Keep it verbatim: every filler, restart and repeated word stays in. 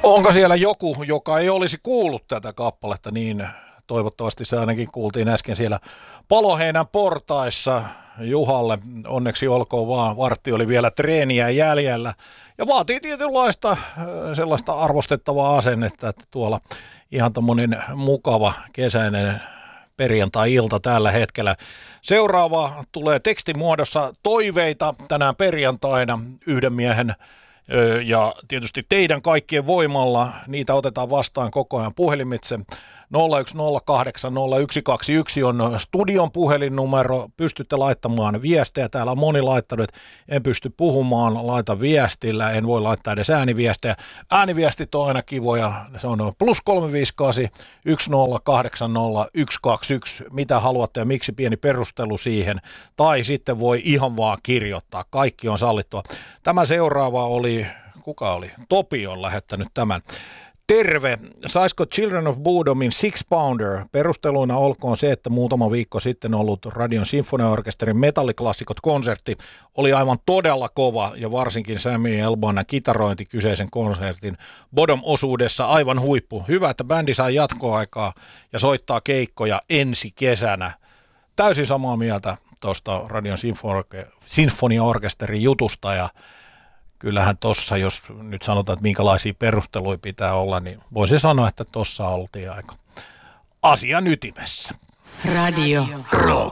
Onko siellä joku, joka ei olisi kuullut tätä kappaletta, niin toivottavasti se ainakin kuultiin äsken siellä Paloheinän portaissa. Juhalle onneksi olkoon vaan, vartti oli vielä treeniä jäljellä ja vaatii tietynlaista sellaista arvostettavaa asennetta, että tuolla ihan tommonen mukava kesäinen perjantai-ilta tällä hetkellä. Seuraava tulee tekstimuodossa toiveita tänään perjantaina yhden miehen ja tietysti teidän kaikkien voimalla. Niitä otetaan vastaan koko ajan puhelimitse. nolla yksi nolla kahdeksan nolla yksi kaksi yksi on studion puhelinnumero. Pystytte laittamaan viestejä. Täällä on moni laittanut, että en pysty puhumaan, laita viestillä. En voi laittaa edes ääniviestejä. Ääniviestit on aina kivoja. Se on plus kolme viisi kahdeksan yksi nolla kahdeksan nolla yksi kaksi yksi. Mitä haluatte ja miksi, pieni perustelu siihen. Tai sitten voi ihan vaan kirjoittaa. Kaikki on sallittua. Tämä seuraava oli, kuka oli? Topi on lähettänyt tämän. Terve! Saisiko Children of Bodomin Six Pounder? Perusteluina olkoon se, että muutama viikko sitten ollut Radion Sinfoniaorkesterin metalliklassikot-konsertti oli aivan todella kova ja varsinkin Sammy Elbanan kitarointi kyseisen konsertin Bodom-osuudessa aivan huippu. Hyvä, että bändi saa jatkoaikaa ja soittaa keikkoja ensi kesänä. Täysin samaa mieltä tuosta Radion Sinfoniaorkesterin jutusta ja kyllähän tossa, jos nyt sanotaan, että minkälaisia perusteluja pitää olla, niin voisi sanoa, että tossa oltiin aika asian ytimessä. Radio Rock.